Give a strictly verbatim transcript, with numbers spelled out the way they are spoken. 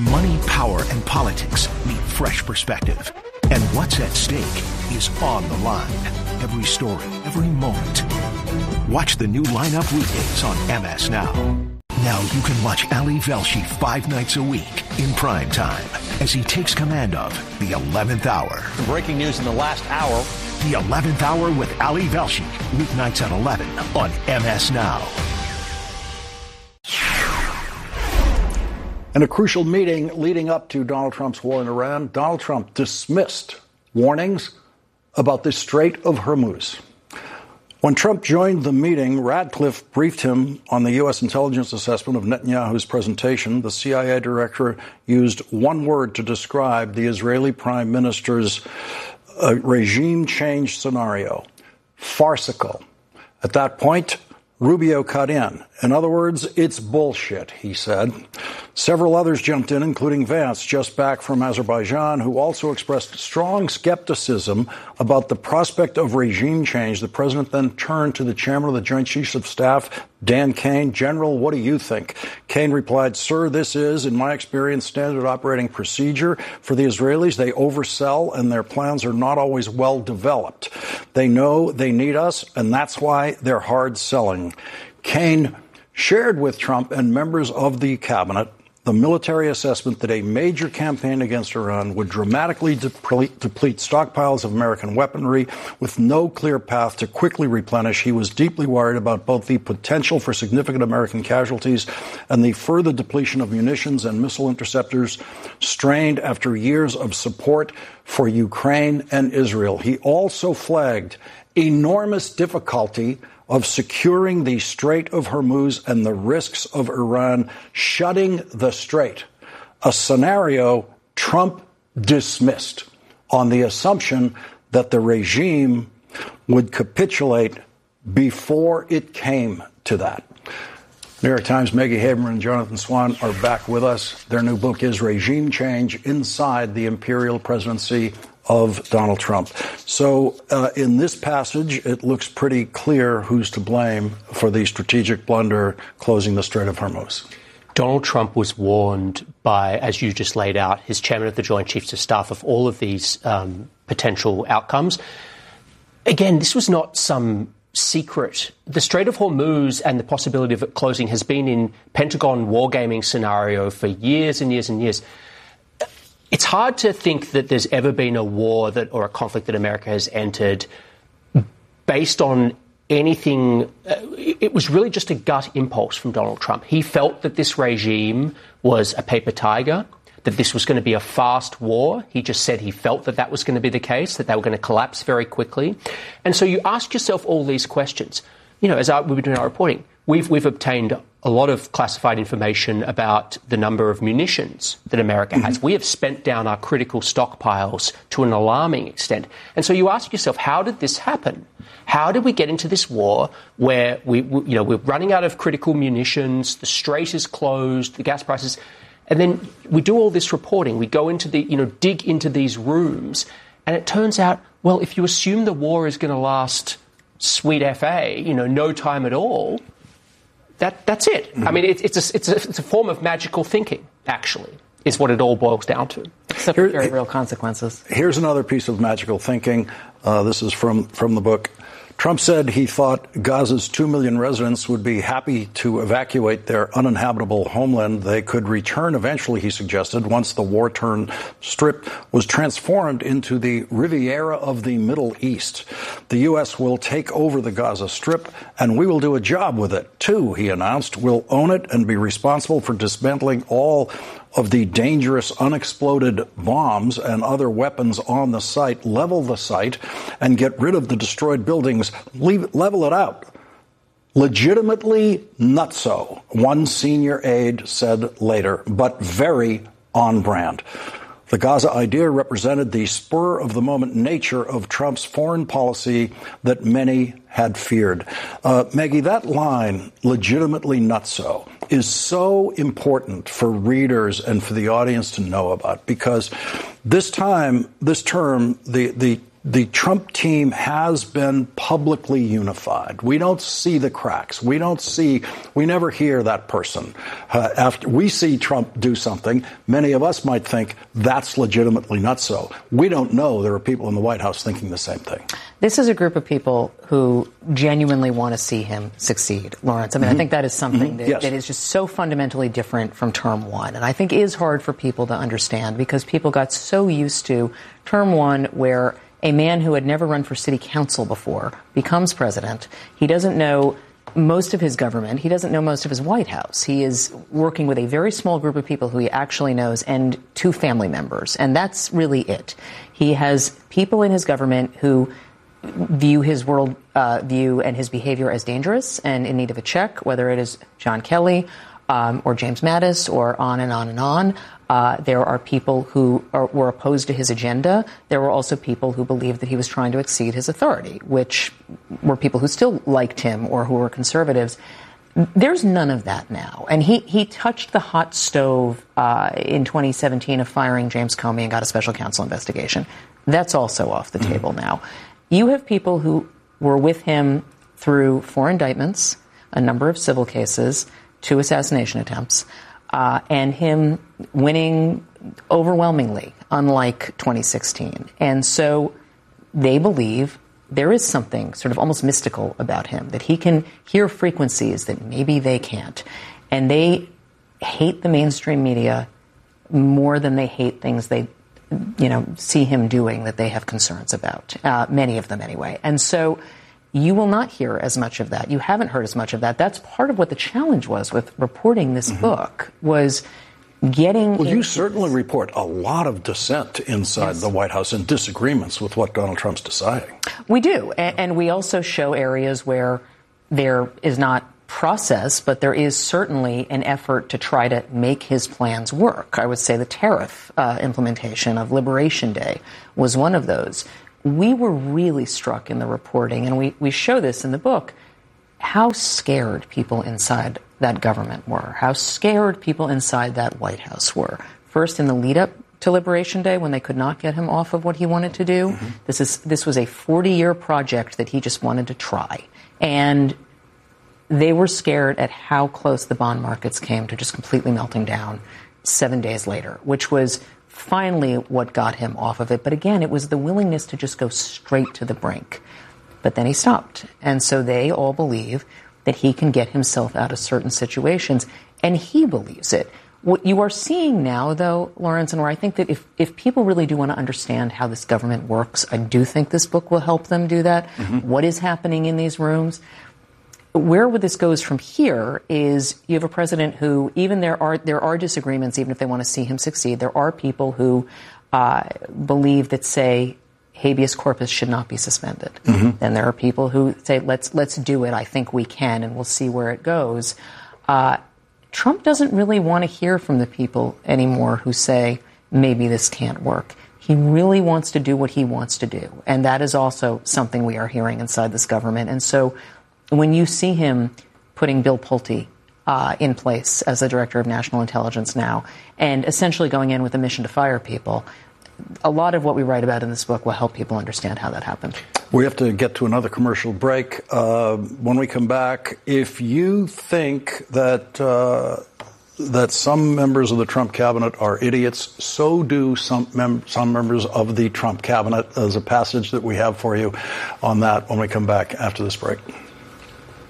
Money, power, and politics meet fresh perspective. And what's at stake is on the line. Every story, every moment. Watch the new lineup weekdays on M S Now. Now you can watch Ali Velshi five nights a week in prime time as he takes command of The eleventh Hour. Breaking news in the last hour. The eleventh Hour with Ali Velshi, weeknights at eleven on M S Now. In a crucial meeting leading up to Donald Trump's war in Iran, Donald Trump dismissed warnings about the Strait of Hormuz. When Trump joined the meeting, Radcliffe briefed him on the U S intelligence assessment of Netanyahu's presentation. The C I A director used one word to describe the Israeli prime minister's uh, regime change scenario: farcical. At that point, Rubio cut in. In other words, it's bullshit, he said. Several others jumped in, including Vance, just back from Azerbaijan, who also expressed strong skepticism about the prospect of regime change. The president then turned to the chairman of the Joint Chiefs of Staff, Dan Kane. General, what do you think? Kane replied, sir, this is, in my experience, standard operating procedure for the Israelis. They oversell, and their plans are not always well developed. They know they need us, and that's why they're hard selling. Kane shared with Trump and members of the cabinet the military assessment that a major campaign against Iran would dramatically deplete, deplete stockpiles of American weaponry with no clear path to quickly replenish. He was deeply worried about both the potential for significant American casualties and the further depletion of munitions and missile interceptors strained after years of support for Ukraine and Israel. He also flagged enormous difficulty of securing the Strait of Hormuz and the risks of Iran shutting the strait, a scenario Trump dismissed on the assumption that the regime would capitulate before it came to that. New York Times' Maggie Haberman and Jonathan Swan are back with us. Their new book is Regime Change Inside the Imperial Presidency of Donald Trump. So uh, in this passage, it looks pretty clear who's to blame for the strategic blunder closing the Strait of Hormuz. Donald Trump was warned by, as you just laid out, his chairman of the Joint Chiefs of Staff of all of these um, potential outcomes. Again, this was not some secret. The Strait of Hormuz and the possibility of it closing has been in Pentagon wargaming scenario for years and years and years. It's hard to think that there's ever been a war that or a conflict that America has entered based on anything. Uh, it was really just a gut impulse from Donald Trump. He felt that this regime was a paper tiger, that this was going to be a fast war. He just said he felt that that was going to be the case, that they were going to collapse very quickly. And so you ask yourself all these questions. You know, as I, we've been doing our reporting, we've, we've obtained a lot of classified information about the number of munitions that America has. Mm-hmm. We have spent down our critical stockpiles to an alarming extent. And so you ask yourself, how did this happen? How did we get into this war where we, we you know, we're running out of critical munitions, the strait is closed, the gas prices, and then we do all this reporting. We go into the, you know, dig into these rooms, and it turns out, well, if you assume the war is going to last sweet F A, you know, no time at all, That, that's it. Mm-hmm. I mean, it, it's, a, it's, a, it's a form of magical thinking, actually, is what it all boils down to. Except for very real consequences. Here's another piece of magical thinking. Uh, this is from, from the book. Trump said he thought Gaza's two million residents would be happy to evacuate their uninhabitable homeland. They could return eventually, he suggested, once the war-torn strip was transformed into the Riviera of the Middle East. The U S will take over the Gaza Strip, and we will do a job with it, too, he announced. We'll own it and be responsible for dismantling all of the dangerous unexploded bombs and other weapons on the site, level the site, and get rid of the destroyed buildings, leave, level it out. Legitimately nutso, one senior aide said later, but very on brand. The Gaza idea represented the spur-of-the-moment nature of Trump's foreign policy that many had feared. Uh, Maggie, that line, legitimately nutso, is so important for readers and for the audience to know about, because this time, this term, the, the the Trump team has been publicly unified. We don't see the cracks. We don't see, we never hear that person. Uh, after we see Trump do something, many of us might think that's legitimately not so. We don't know there are people in the White House thinking the same thing. This is a group of people who genuinely want to see him succeed, Lawrence. I mean, mm-hmm. I think that is something mm-hmm. that, yes. that is just so fundamentally different from term one. And I think is hard for people to understand because people got so used to term one where a man who had never run for city council before becomes president. He doesn't know most of his government. He doesn't know most of his White House. He is working with a very small group of people who he actually knows and two family members. And that's really it. He has people in his government who view his world uh, view and his behavior as dangerous and in need of a check, whether it is John Kelly um, or James Mattis or on and on and on. Uh, there are people who are, were opposed to his agenda. There were also people who believed that he was trying to exceed his authority, which were people who still liked him or who were conservatives. There's none of that now. And he, he touched the hot stove uh, in twenty seventeen of firing James Comey and got a special counsel investigation. That's also off the mm-hmm. table now. You have people who were with him through four indictments, a number of civil cases, two assassination attempts, uh, and him winning overwhelmingly, unlike twenty sixteen. And so they believe there is something sort of almost mystical about him, that he can hear frequencies that maybe they can't. And they hate the mainstream media more than they hate things they you know, see him doing that they have concerns about, uh, many of them anyway. And so you will not hear as much of that. You haven't heard as much of that. That's part of what the challenge was with reporting this mm-hmm. book, was getting... Well, you certainly report a lot of dissent inside yes. the White House and disagreements with what Donald Trump's deciding. We do. And, and we also show areas where there is not process, but there is certainly an effort to try to make his plans work. I would say the tariff uh, implementation of Liberation Day was one of those. We were really struck in the reporting, and we, we show this in the book, how scared people inside that government were, how scared people inside that White House were. First, in the lead up to Liberation Day, when they could not get him off of what he wanted to do. Mm-hmm. This is this was a forty-year project that he just wanted to try. And they were scared at how close the bond markets came to just completely melting down seven days later, which was finally what got him off of it. But again, it was the willingness to just go straight to the brink. But then he stopped. And so they all believe that he can get himself out of certain situations, and he believes it. What you are seeing now, though, Lawrence, and where I think that if, if people really do want to understand how this government works, I do think this book will help them do that. Mm-hmm. What is happening in these rooms? Where this goes from here is you have a president who, even there are there are disagreements, even if they want to see him succeed. There are people who uh, believe that, say, habeas corpus should not be suspended. Mm-hmm. Then there are people who say, let's let's do it. I think we can, and we'll see where it goes. Uh, Trump doesn't really want to hear from the people anymore who say, maybe this can't work. He really wants to do what he wants to do. And that is also something we are hearing inside this government. And so when you see him putting Bill Pulte uh, in place as the director of national intelligence now and essentially going in with a mission to fire people, a lot of what we write about in this book will help people understand how that happened. We have to get to another commercial break. Uh, when we come back, if you think that uh, that some members of the Trump cabinet are idiots, so do some mem- some members of the Trump cabinet. There's a passage that we have for you on that when we come back after this break.